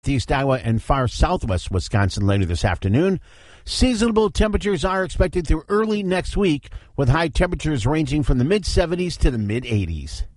East Iowa and far southwest Wisconsin later this afternoon. Seasonable temperatures are expected through early next week, with high temperatures ranging from the mid-70s to the mid-80s.